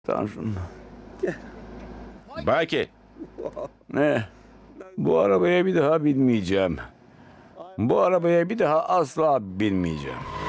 Tanrım. Belki. Ne? Bu arabaya bir daha binmeyeceğim. Bu arabaya bir daha asla binmeyeceğim.